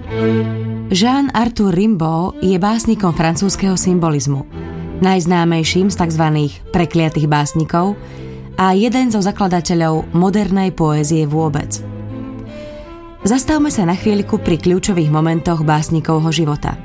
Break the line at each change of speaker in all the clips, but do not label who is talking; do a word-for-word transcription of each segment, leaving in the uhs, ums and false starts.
Jean-Arthur Rimbaud je básnikom francúzskeho symbolizmu, najznámejším z tzv. Prekliatých básnikov a jeden zo zakladateľov modernej poézie vôbec. Zastavme sa na chvíľku pri kľúčových momentoch básnikovho života.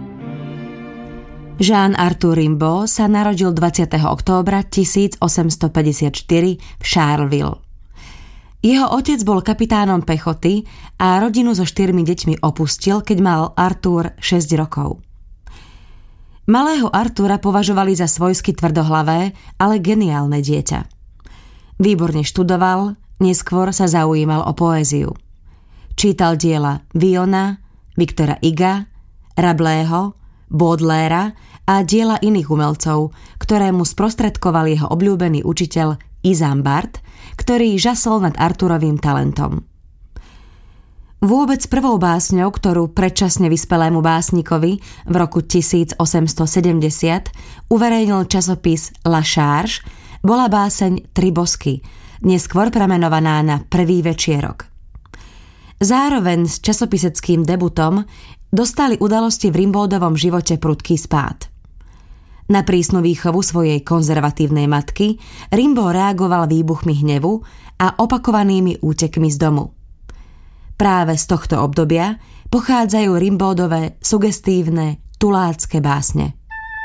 Jean-Arthur Rimbaud sa narodil dvadsiateho októbra tisícosemstopäťdesiatštyri v Charleville. Jeho otec bol kapitánom pechoty a rodinu so štyrmi deťmi opustil, keď mal Arthur šesť rokov. Malého Artura považovali za svojsky tvrdohlavé, ale geniálne dieťa. Výborne študoval, neskôr sa zaujímal o poéziu. Čítal diela Viona, Victora Huga, Rabelaiseho, Baudelaira a diela iných umelcov, ktoré mu sprostredkoval jeho obľúbený učiteľ Isambard, ktorý žasol nad Arturovým talentom. Vôbec prvou básňou, ktorú predčasne vyspelému básnikovi v roku tisícosemstosedemdesiat uverejnil časopis La Charge, bola báseň Tri bosky, neskôr premenovaná na Prvý večierok. Zároveň s časopiseckým debutom dostali udalosti v Rimbaudovom živote prudký spád. Na prísnu výchovu svojej konzervatívnej matky Rimbaud reagoval výbuchmi hnevu a opakovanými útekmi z domu. Práve z tohto obdobia pochádzajú Rimbaudové sugestívne tulácké básne.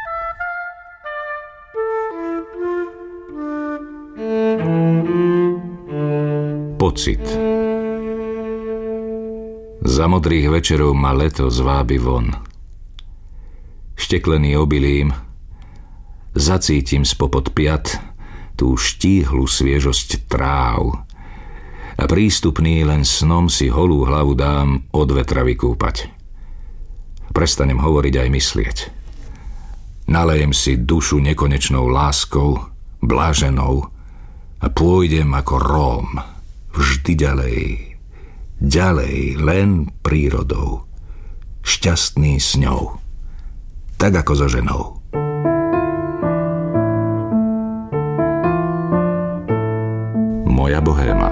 Pocit. Za modrých večerov ma leto zvábi von. Šteklený obilím zacítim spopod piat tú štíhlu sviežosť tráv a prístupný len snom si holú hlavu dám od vetra vykúpať. Prestanem hovoriť aj myslieť. Nalejem si dušu nekonečnou láskou, bláženou a pôjdem ako Róm vždy ďalej, ďalej len prírodou, šťastný s ňou, tak ako so ženou. Moja bohéma.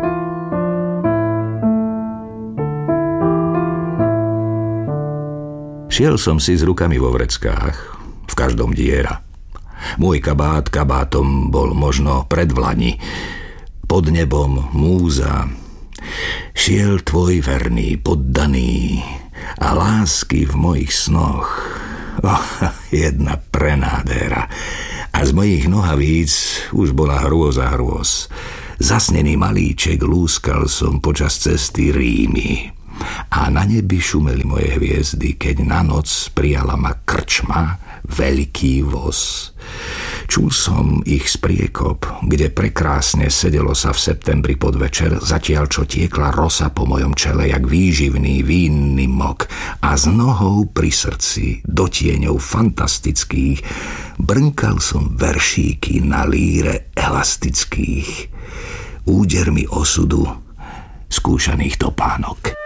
Šiel som si s rukami vo vreckách, v každom diera. Môj kabát kabátom bol možno predvlani, pod nebom múza. Šiel tvoj verný poddaný a lásky v mojich snoch. Oh, jedna prenádéra. A z mojich nohavíc už bola hrôza hrôz. Zasnený malíček lúskal som počas cesty Rímy. A na nebi šumeli moje hviezdy, keď na noc prijala ma krčma, veľký voz. Čul som ich spriekop, kde prekrásne sedelo sa v septembri podvečer, zatiaľ čo tiekla rosa po mojom čele, jak výživný vínny mok, a s nohou pri srdci, do tieňov fantastických, brnkal som veršíky na líre elastických, údermi osudu skúšaných topánok.